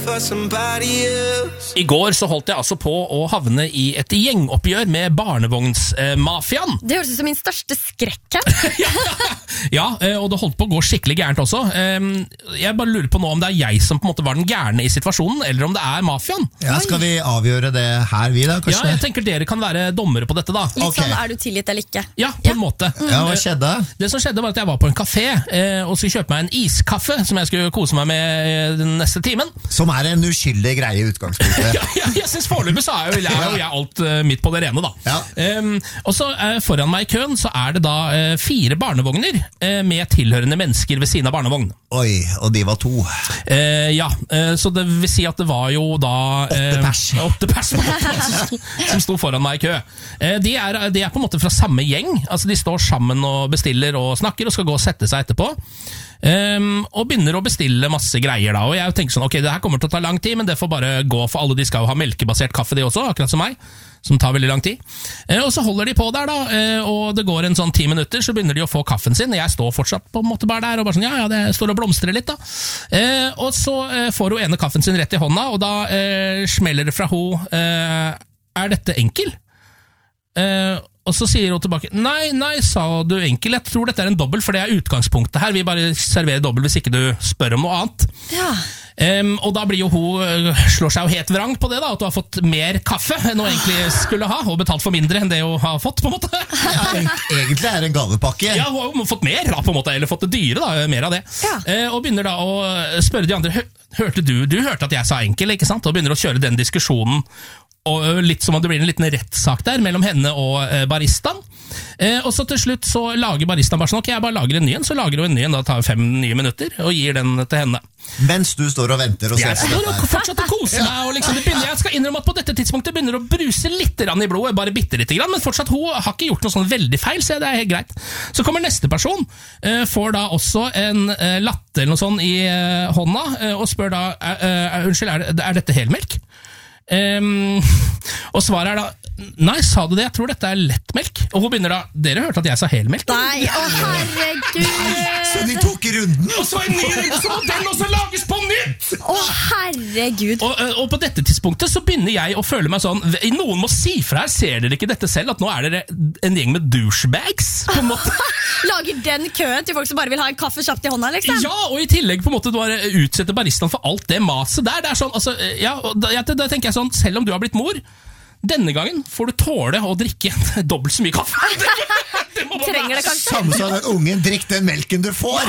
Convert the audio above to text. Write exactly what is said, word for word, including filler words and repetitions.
I går så holdt jeg altså på å havne i et gjengoppgjør med barnevognsmafiaen. Det høres ut som min største skrekk her. Ja, og det holdt på å gå skikkelig gærent også. Jeg bare lurer på nå om det er jeg som på en måte var den gærne i situasjonen, eller om det er mafiaen. Ja, skal vi avgjøre det her vi da, kanskje? Ja, jeg tenker dere kan være dommere på dette da. Litt Ok. sånn, er du tilgitt eller ikke? Ja, på en måte. Ja, hva skjedde? Det som skjedde var at jeg var på en kafé eh, og skulle kjøpe meg en iskaffe som jeg skulle kose meg med den neste timen. Som er en uskyldig greie i utgangspunktet. Ja, ja, jeg synes foreløpig så er jo jeg, er jo jeg alt uh, midt på det rene da. Ja. Um, og så uh, foran meg i køen så er det da uh, fire barnevogner uh, med tilhørende mennesker ved siden av barnevogn. Oi, og de var to. Uh, ja, uh, så det vil si at det var jo da uh, Åtte pers. Åtte pers som, som sto foran meg i kø. Uh, de, er, de er på en måte fra samme gjeng, altså de står sammen og bestiller og snakker og skal gå og sette seg etterpå. Um, og begynner å bestille masse greier da. Og jeg tenker sånn, ok, det her kommer til å ta lang tid, men det får bare gå, for alle de skal jo ha melkebasert kaffe de også, akkurat som meg, som tar veldig lang tid. uh, Og så holder de på der da, uh, og det går en sånn ti minutter, så begynner de å få kaffen sin. Jeg står fortsatt på en måte bare der, og bare sånn, ja, ja, det står og blomstrer litt da. uh, Og så uh, får hun ene kaffen sin rett i hånda, og da uh, smeller det fra hun, uh, er dette enkel? Uh, og så sier hun tilbake, nei, nei, sa du enkel, jeg tror dette er en dobbel, for det er utgangspunktet her, vi bare serverer dobbel hvis ikke du spør om noe annet. Ja. Um, og da blir jo hun, uh, slår seg jo helt vrang på det da, at hun har fått mer kaffe enn hun egentlig skulle ha, og betalt for mindre enn det hun har fått, på en måte. Ja, egentlig er det en gavepakke. Ja, hun har jo fått mer da, på en måte, eller fått det dyre da, mer av det. Ja. Uh, og begynner da å spørre de andre, hørte du, du hørte at jeg sa enkel, ikke sant? Og begynner å kjøre den diskusjonen, og litt som om det blir en liten rettssak der mellom henne og eh, baristan. Eh, og så til slutt så lager baristan bare sånn, ok, jeg bare lager en ny en, så lager hun en ny en, da tar fem nye minutter, og gir den til henne. Mens du står og venter og ser Jeg på står dette og her. fortsatt og koser meg, og liksom det begynner, jeg skal innrømme at på dette tidspunktet begynner det å bruse litt grann i blodet, bare bitte litt grann, men fortsatt hun har ikke gjort noe sånn veldig feil, så det er helt greit. Så kommer neste person, eh, får da også en eh, latte eller noe sånn i eh, hånda, eh, og spør da, eh, eh, unnskyld, er, det, er dette helmelk? Um, og svaret er da, nei, sa du det? Jeg tror dette er lettmelk. Og hun begynner da, dere hørte at jeg sa helmelk? Nei, å herregud. Så de tok runden! Og så en ny runde, så må den også lages på nytt! Å herregud. Og, og på dette tidspunktet så begynner jeg å føle meg sånn, noen må si fra her, ser dere ikke dette selv, at nå er dere en gjeng med douchebags, på en måte. Lager den køen til folk som bare vil ha en kaffe kjapt i hånda, liksom? Ja, og i tillegg på en måte du bare utsetter baristan for alt det maset der. Det er sånn, altså, ja, da, da tenker jeg sånn, selv om du har blitt mor, denne gangen får du tåle å drikke dobbelt så mye kaffe. Det må bare Trenger det kanskje? Samme som den ungen, drikk den melken du får!